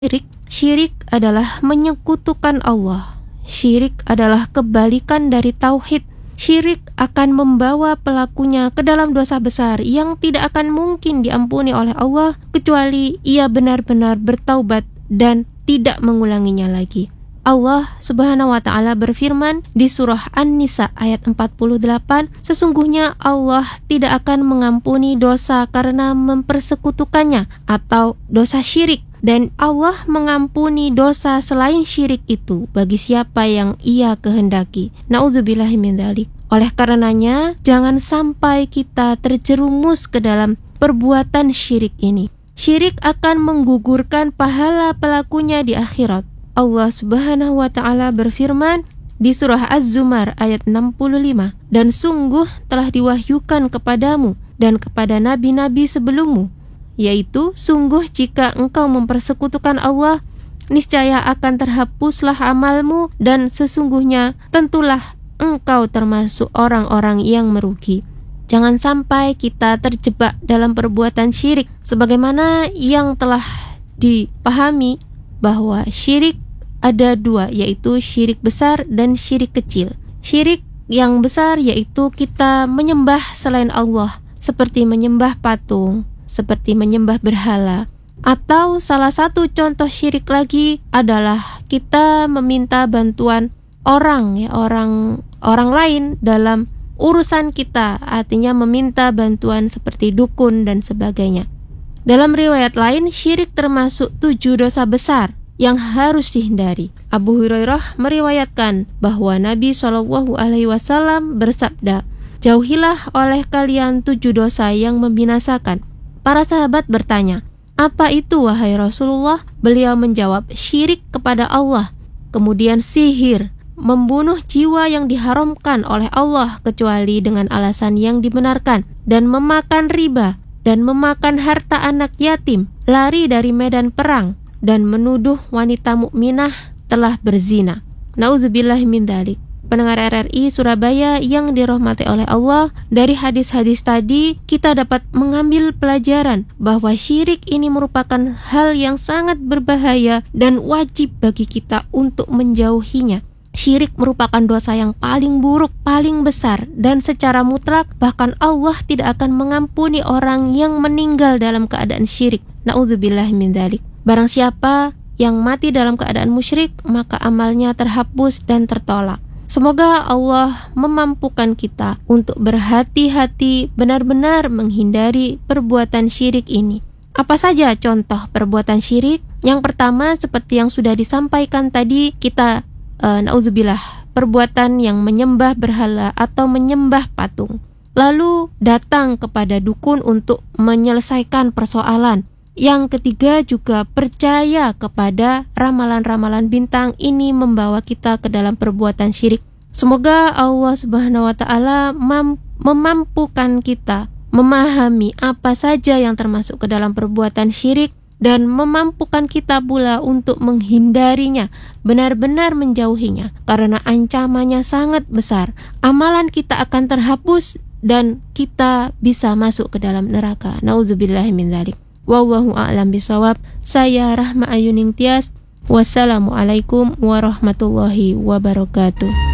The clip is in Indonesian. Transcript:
Syirik adalah menyekutukan Allah. Syirik adalah kebalikan dari tauhid. Syirik akan membawa pelakunya ke dalam dosa besar yang tidak akan mungkin diampuni oleh Allah kecuali ia benar-benar bertaubat dan tidak mengulanginya lagi. Allah Subhanahu wa ta'ala berfirman di surah An-Nisa ayat 48, sesungguhnya Allah tidak akan mengampuni dosa karena mempersekutukannya atau dosa syirik, dan Allah mengampuni dosa selain syirik itu bagi siapa yang ia kehendaki. Na'udzubillahi min dzalik. Oleh karenanya, jangan sampai kita terjerumus ke dalam perbuatan syirik ini. Syirik akan menggugurkan pahala pelakunya di akhirat. Allah Subhanahu wa ta'ala berfirman di surah Az-Zumar ayat 65, dan sungguh telah diwahyukan kepadamu dan kepada nabi-nabi sebelummu, yaitu sungguh jika engkau mempersekutukan Allah, niscaya akan terhapuslah amalmu dan sesungguhnya tentulah engkau termasuk orang-orang yang merugi. Jangan sampai kita terjebak dalam perbuatan syirik, sebagaimana yang telah dipahami bahwa syirik ada dua, yaitu syirik besar dan syirik kecil. Syirik yang besar yaitu kita menyembah selain Allah, seperti menyembah patung, seperti menyembah berhala. Atau salah satu contoh syirik lagi adalah kita meminta bantuan orang lain dalam urusan kita, artinya meminta bantuan seperti dukun dan sebagainya. Dalam riwayat lain, syirik termasuk 7 dosa besar yang harus dihindari. Abu Hurairah meriwayatkan bahwa Nabi SAW bersabda, jauhilah oleh kalian 7 dosa yang membinasakan. Para sahabat bertanya, apa itu wahai Rasulullah? Beliau menjawab, syirik kepada Allah, kemudian sihir, membunuh jiwa yang diharamkan oleh Allah kecuali dengan alasan yang dibenarkan, dan memakan riba, dan memakan harta anak yatim, lari dari medan perang, dan menuduh wanita mukminah telah berzina. Nauzubillahi min dzalik. Pendengar RRI Surabaya yang dirahmati oleh Allah, dari hadis-hadis tadi kita dapat mengambil pelajaran bahwa syirik ini merupakan hal yang sangat berbahaya dan wajib bagi kita untuk menjauhinya. Syirik merupakan dosa yang paling buruk, paling besar, dan secara mutlak bahkan Allah tidak akan mengampuni orang yang meninggal dalam keadaan syirik. Na'udzubillahi min dzalik. Barang siapa yang mati dalam keadaan musyrik, maka amalnya terhapus dan tertolak. Semoga Allah memampukan kita untuk berhati-hati benar-benar menghindari perbuatan syirik ini. Apa saja contoh perbuatan syirik? Yang pertama, seperti yang sudah disampaikan tadi, kita na'udzubillah, perbuatan yang menyembah berhala atau menyembah patung. Lalu datang kepada dukun untuk menyelesaikan persoalan. Yang ketiga juga percaya kepada ramalan-ramalan bintang. Ini membawa kita ke dalam perbuatan syirik. Semoga Allah Subhanahu wa ta'ala memampukan kita memahami apa saja yang termasuk ke dalam perbuatan syirik, dan memampukan kita pula untuk menghindarinya, benar-benar menjauhinya, karena ancamannya sangat besar. Amalan kita akan terhapus dan kita bisa masuk ke dalam neraka. Nauzubillahi min dzalik. Wallahu a'lam bishawab. Saya Rahma Ayuning Tias. Wassalamualaikum warahmatullahi wabarakatuh.